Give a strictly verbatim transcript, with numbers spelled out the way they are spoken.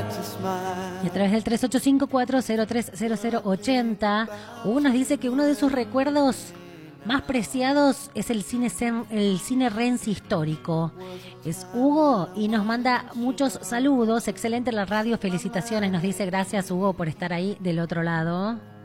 Y a través del tres ocho cinco, cuatro cero tres, cero cero ocho cero, Hugo nos dice que uno de sus recuerdos más preciados es el cine Sen- el cine Renzi histórico. Es Hugo y nos manda muchos saludos. Excelente la radio, felicitaciones. Nos dice gracias, Hugo, por estar ahí del otro lado.